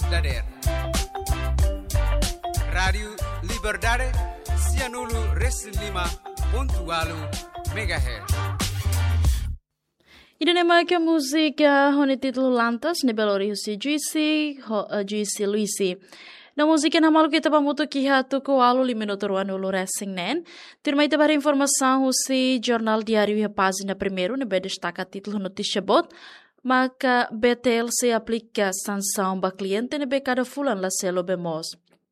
Dader. Radio Liberdade, Cianulu Res5.8 MHz. Idonema que a música com o título Lantas, ne belori husi Juicy Luisi. Na música na malu kita pamuto kiha tuku alu 5 minuto ruan ulu racing nen. Tirmai tabar informação husi Jornal Diário e a página primeiro, ne be destaca título notícia bot. Maka BTL se aplica sanção ba cliente ne be cada fulan la selo bemos.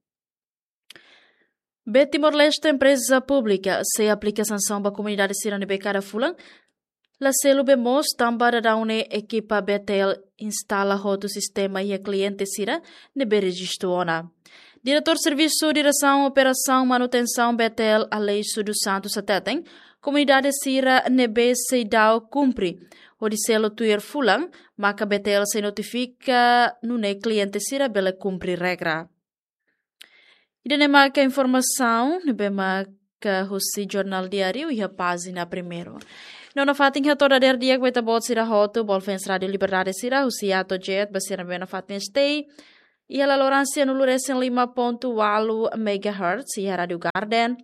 Timor-Leste, empresa pública, se aplica sanção ba comunidade sira ne be cada fulan. La selo bemos também da une equipa BTL instala outro sistema e a cliente sira ne be registro ona. Diretor Serviço, Direção, Operação, Manutenção BTL Aleixo dos Santos Satetem, comunidade sira ne be se dao cumpre. O de selo tuir fulan, maka BTL se notifica no ne cliente sira bela cumpre regra. E de marca informação, ne be marca o Jornal Diário e a página primeiro. Não fatin ha toda der dia que bot sira hoto Bolfens Radio Liberdade sira o ato jet basira bena fatin stay e a Lorância no Luresen 5.8 MHz e a Radio Garden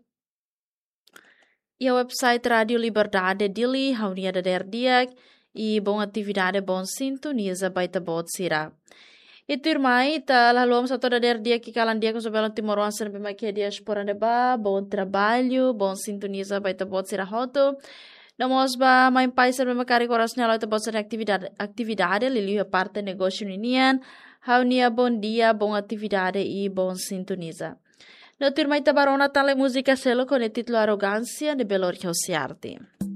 e a website Radio Liberdade Dili haunia da der dia e bom atividade bom sintoniza baita bot sira. E turmai ta laluam sa toda der dia que calan dia com sobelon Timor-Leste bema que dia esporande ba bom trabalho bom sintoniza baita bot sira hoto. Namos ba main país ser memacari corasnya lo tebot ser atividade lili a parte negócio ninian haunia bom dia bom atividade e bom sintoniza. No turma itabarona tale música selo com o título Arrogância de Belo Horizonte.